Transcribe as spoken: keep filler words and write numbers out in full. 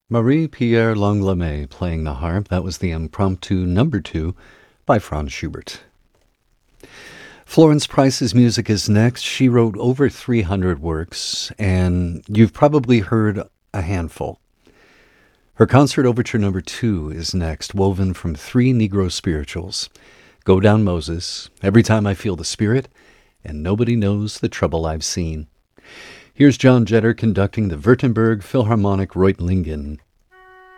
Marie-Pierre Langlois playing the harp. That was the Impromptu Number Two by Franz Schubert. Florence Price's music is next. She wrote over three hundred works, and you've probably heard a handful. Her Concert Overture Number Two is next, woven from three Negro spirituals. Go Down Moses, Every Time I Feel the Spirit, and Nobody Knows the Trouble I've Seen. Here's John Jetter conducting the Württemberg Philharmonic Reutlingen